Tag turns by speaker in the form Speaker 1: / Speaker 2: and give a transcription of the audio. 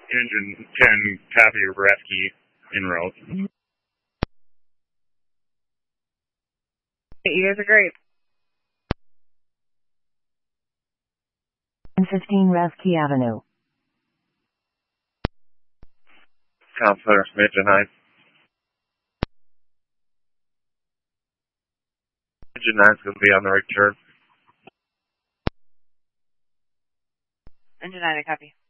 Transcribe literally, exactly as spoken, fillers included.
Speaker 1: Engine ten, copy Rescue, en route.
Speaker 2: You guys are great.
Speaker 3: fifteen Rescue Avenue.
Speaker 4: Counselor, Engine nine. Engine nine's going to be on the return.
Speaker 2: Engine nine, I copy.